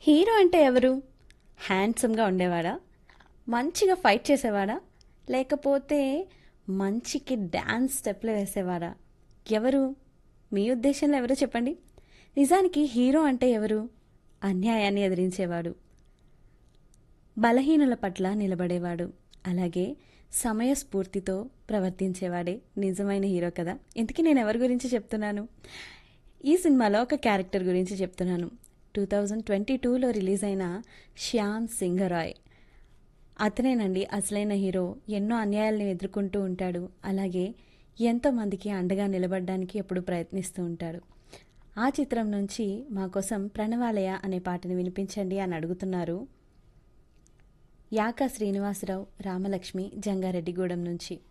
Hero అంటే ఎవరు? హ్యాండ్సమ్‌గా ఉండేవాడా? మంచిగా ఫైట్ చేసేవాడా? లేకపోతే మంచికి డాన్స్ స్టెప్‌లు వేసేవాడా? ఎవరు? మీ ఉద్దేశంలో ఎవరో చెప్పండి. నిజానికి హీరో అంటే ఎవరు? అన్యాయాన్ని ఎదిరించేవాడు, బలహీనుల పట్ల నిలబడేవాడు, అలాగే సమయస్ఫూర్తితో ప్రవర్తించేవాడే నిజమైన హీరో కదా! ఇంతకీ నేను ఎవరి గురించి చెప్తున్నాను? ఈ సినిమాలో ఒక క్యారెక్టర్ గురించి చెప్తున్నాను. 2022లో రిలీజ్ అయిన శ్యామ్ సింగరాయ్. అతనేనండి అసలైన హీరో. ఎన్నో అన్యాయాలను ఎదుర్కొంటూ ఉంటాడు. అలాగే ఎంతోమందికి అండగా నిలబడడానికి ఎప్పుడు ప్రయత్నిస్తూ ఉంటాడు. ఆ చిత్రం నుంచి మా కోసం ప్రణవాలయ అనే పాటను వినిపించండి అని అడుగుతున్నారు యాక శ్రీనివాసరావు, రామలక్ష్మి, జంగారెడ్డిగూడెం నుంచి.